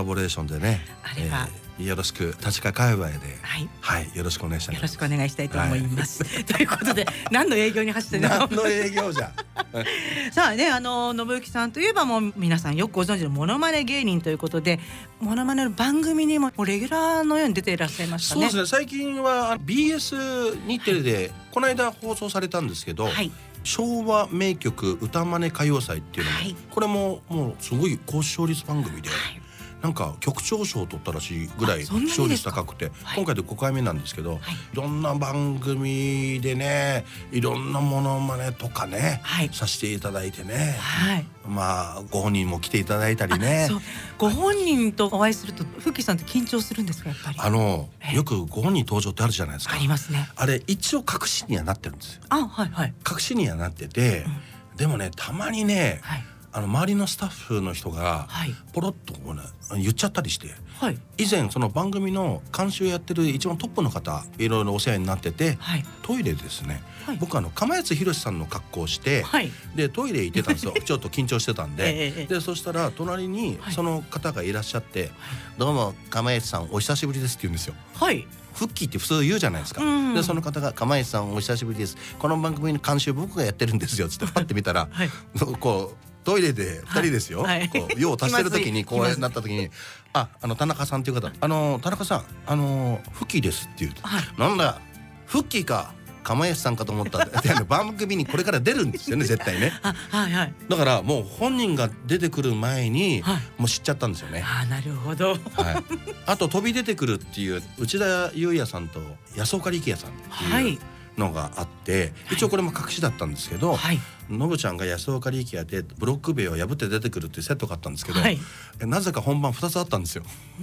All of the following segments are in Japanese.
ボレーションでね、 あれはよろしく立川界隈で、 はい、 よろしくお願いしたいよろしくお願いしたいと思います、ということで何の営業に走ってるの何の営業じゃさあね、信之さんといえばもう皆さんよくご存知のモノマネ芸人ということで、モノマネの番組にもレギュラーのように出ていらっしゃいましたね。 そうですね、最近は BS 日テレでこの間放送されたんですけど、昭和名曲歌真似歌謡祭っていうのも、これももうすごい高視聴率番組で、なんか局長賞を取ったらしいぐらい視聴率高くて、今回で5回目なんですけど、いろんな番組でね、いろんなモノマネとかね、させていただいてね、まあご本人も来ていただいたりね。 ご本人とお会いするとフッキーさんって緊張するんですか？やっぱりよくご本人登場ってあるじゃないですか。 ありますね。 あれ一応隠しにはなってるんですよ。隠しにはなってて、でもね、たまにね、周りのスタッフの人がポロッとこう、ね、言っちゃったりして、以前その番組の監修やってる一番トップの方いろいろお世話になってて、トイレですね、僕釜谷宏さんの格好をして、でトイレ行ってたんですよちょっと緊張してたんで、でそしたら隣にその方がいらっしゃって「どうも釜谷さんお久しぶりです」って言うんですよ。フッキーって普通言うじゃないですか。でその方が「釜谷さんお久しぶりです。この番組の監修僕がやってるんですよ」っつってパッて見たらこうトイレで2人ですよ、こう用を足してる時にこうなった時に「田中さんっていう方、田中さんフッキーです」って言うと「なんだフッキーか釜谷さんかと思った」番組にこれから出るんですよね絶対ね。だからもう本人が出てくる前にもう知っちゃったんですよね。 なるほど。 あと飛び出てくるっていう内田裕也さんと安岡力也さんっていうのがあって、一応これも隠しだったんですけど、のぶちゃんが安岡力也でブロック塀を破って出てくるっていうセットがあったんですけど、なぜか本番2つあったんですよ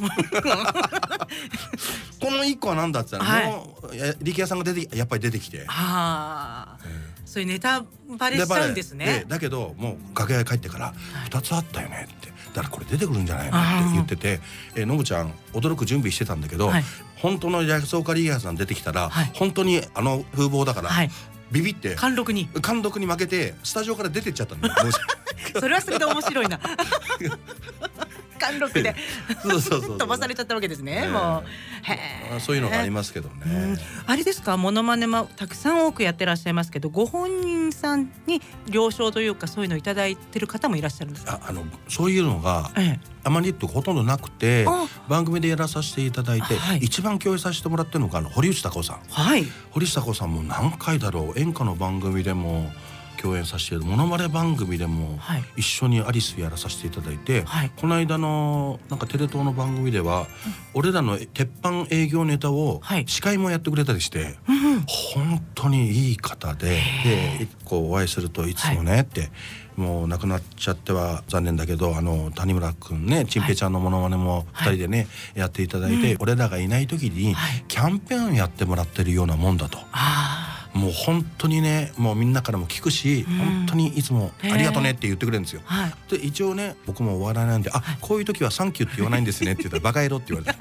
この1個は何だって言ったら、力也さんがやっぱり出てきて、そういうネタバレしちゃうんですね。だけどもう楽屋へ帰ってから「2つあったよね」って「だからこれ出てくるんじゃないの?」って言ってて、のぶちゃん驚く準備してたんだけど、本当の安岡力也さん出てきたら、本当に風貌だからビビって貫禄に負けてスタジオから出てっちゃったんだよそれはそれで面白いな貫禄で飛ばされちゃったわけですね。もうそういうのがありますけどね。 あれですか、モノマネもたくさん多くやってらっしゃいますけど、ご本人さんに了承というかそういうのをいただいてる方もいらっしゃるんですか？ そういうのがあまりほとんどなくて、番組でやらさせていただいて一番共演させてもらってるのが堀内孝雄さん。堀内孝雄さんも何回だろう、演歌の番組でも共演させて、モノマネ番組でも一緒にアリスやらさせていただいて、この間のなんかテレ東の番組では俺らの鉄板営業ネタを司会もやってくれたりして、本当にいい方で、こうお会いするといつもねって、もう亡くなっちゃっては残念だけど、谷村くんね、チンペイちゃんのモノマネも2人でねやっていただいて、俺らがいない時にキャンペーンやってもらってるようなもんだと。もう本当にね、もうみんなからも聞くし、本当にいつもありがとねって言ってくれるんですよ。で一応ね、僕もお笑いなんで「こういう時はサンキューって言わないんですね」って言ったら「バカ野郎」って言われて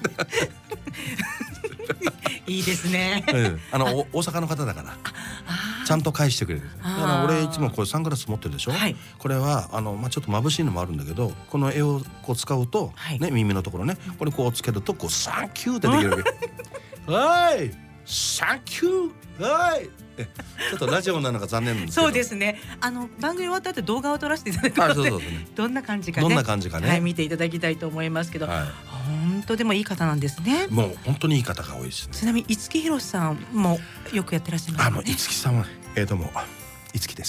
いいですね。 大阪の方だからちゃんと返してくれる。だから俺いつもこれサングラス持ってるでしょ。これはちょっと眩しいのもあるんだけど、この絵をこう使うとね、耳のところね、これこうつけるとこうサンキューってできるわけ。はい、サンキュー。はい。ちょっとラジオなのが残念なんですけど。 そうですね。番組終わった後動画を撮らせていただくので、どんな感じかね、見ていただきたいと思いますけど、本当でもいい方なんですね。 もう本当にいい方が多いですね。 ちなみに五木ひろしさんもよくやってらっしゃいますね。 五木さんはどうも五木です。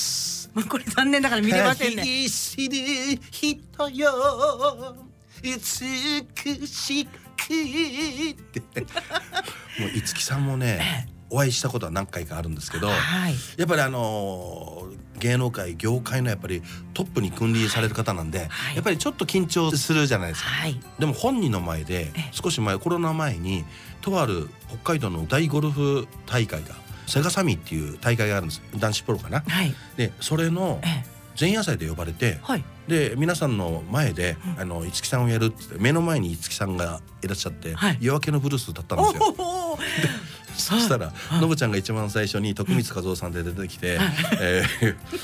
これ残念ながら見れませんね。 必死で人よ美しくってもう五木さんもねお会いしたことは何回かあるんですけど、やっぱり芸能界業界のやっぱりトップに君臨される方なんで、やっぱりちょっと緊張するじゃないですか。でも本人の前で少し前、コロナ前にとある北海道の大ゴルフ大会がセガサミーっていう大会があるんです。男子プロかな。でそれの前夜祭で呼ばれて、で皆さんの前で五木さんをやるってって目の前に五木さんがいらっしゃって、夜明けのブルースだったんですよ。そしたらのぶちゃんが一番最初に徳光和夫さんで出てきて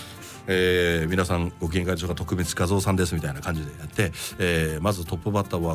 皆さんご機嫌いかがでしょうか、徳光和夫さんですみたいな感じでやって、まずトップバッターは